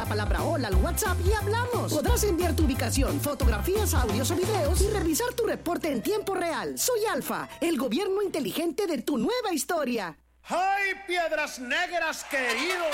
la palabra hola al WhatsApp y hablamos. Podrás enviar tu ubicación, fotografías, audios o videos y revisar tu reporte en tiempo real. Soy Alfa, el gobierno inteligente de tu nueva historia. ¡Ay, Piedras Negras, querido!